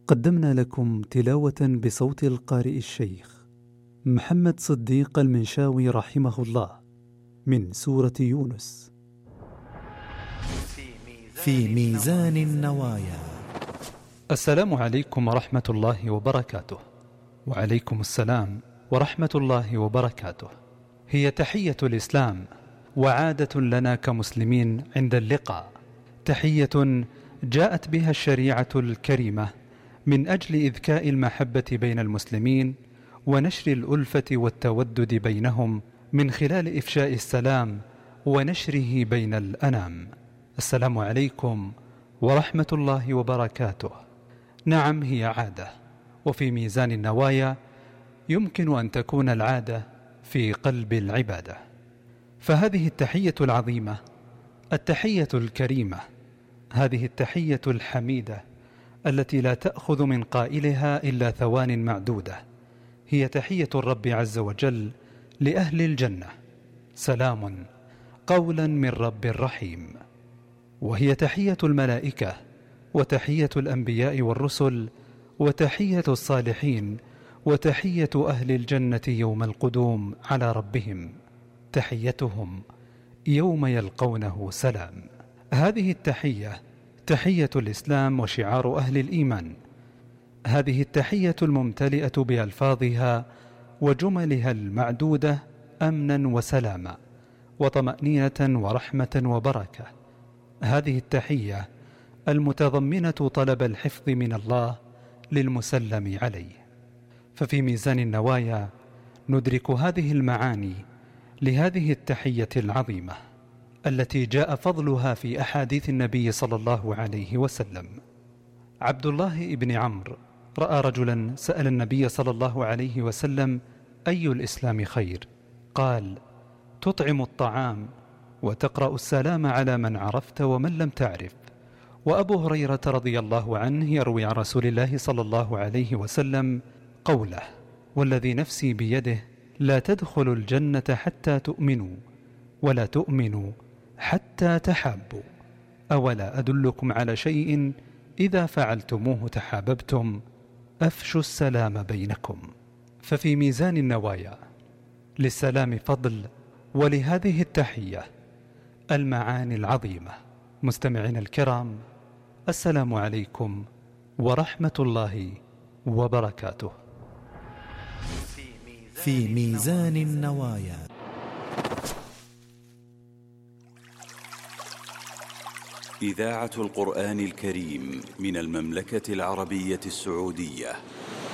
قدمنا لكم تلاوة بصوت القارئ الشيخ محمد صديق المنشاوي رحمه الله من سورة يونس. في ميزان النوايا. السلام عليكم ورحمة الله وبركاته. وعليكم السلام ورحمة الله وبركاته. هي تحية الإسلام وعادة لنا كمسلمين عند اللقاء، تحية جاءت بها الشريعة الكريمة من أجل إذكاء المحبة بين المسلمين ونشر الألفة والتودد بينهم من خلال إفشاء السلام ونشره بين الأنام. السلام عليكم ورحمة الله وبركاته. نعم، هي عادة، وفي ميزان النوايا يمكن أن تكون العادة في قلب العبادة. فهذه التحية العظيمة، التحية الكريمة، هذه التحية الحميدة التي لا تأخذ من قائلها إلا ثوان معدودة، هي تحية الرب عز وجل لأهل الجنة: سلام قولا من رب رحيم. وهي تحية الملائكة وتحية الأنبياء والرسل وتحية الصالحين وتحية أهل الجنة يوم القدوم على ربهم، تحيتهم يوم يلقونه سلام. هذه التحية تحية الإسلام وشعار أهل الإيمان، هذه التحية الممتلئة بألفاظها وجملها المعدودة أمنا وسلاما وطمأنينة ورحمة وبركة، هذه التحية المتضمنة طلب الحفظ من الله للمسلم عليه. ففي ميزان النوايا ندرك هذه المعاني لهذه التحية العظيمة التي جاء فضلها في أحاديث النبي صلى الله عليه وسلم. عبد الله بن عمرو رأى رجلا سأل النبي صلى الله عليه وسلم: أي الإسلام خير؟ قال: تطعم الطعام وتقرأ السلام على من عرفت ومن لم تعرف. وأبو هريرة رضي الله عنه يروي عن رسول الله صلى الله عليه وسلم قوله: والذي نفسي بيده لا تدخلوا الجنة حتى تؤمنوا ولا تؤمنوا حتى تحابوا، أولا أدلكم على شيء إذا فعلتموه تحاببتم، أفشوا السلام بينكم. ففي ميزان النوايا للسلام فضل، ولهذه التحية المعاني العظيمة. مستمعين الكرام، السلام عليكم ورحمة الله وبركاته. في ميزان النوايا. إذاعة القرآن الكريم من المملكة العربية السعودية.